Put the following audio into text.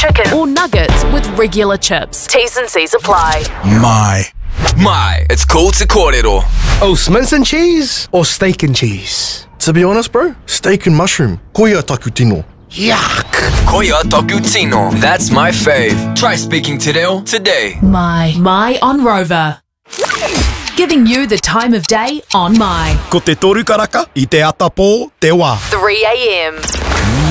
chicken, or nuggets with regular chips. T's and C's apply. My, it's called Te Kōrero. Oh, mince and cheese or steak and cheese? To be honest, bro, steak and mushroom. Koia taku tino. Yuck! Koia taku tino. That's my fave. Try speaking Te Reo today. My on Rover. Giving you the time of day on My. Ko te toru karaka, I te atapō, te wā. 3 a.m.